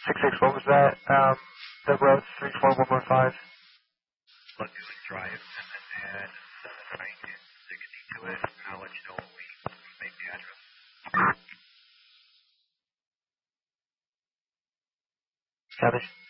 66, what was that? The road 34115. Lagoon Drive, and then add Frank 60 to it. I'll let you know when we make the address. Copy.